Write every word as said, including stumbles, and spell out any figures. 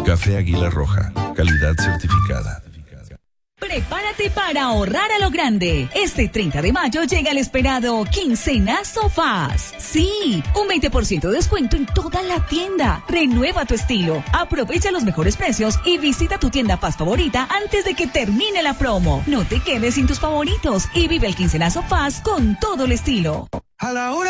Café Águila Roja, calidad certificada. Prepárate para ahorrar a lo grande. Este treinta de mayo llega el esperado Quincenazo Faz. Sí, un veinte por ciento de descuento en toda la tienda. Renueva tu estilo. Aprovecha los mejores precios y visita tu tienda Faz favorita antes de que termine la promo. No te quedes sin tus favoritos y vive el Quincenazo Faz con todo el estilo. A la hora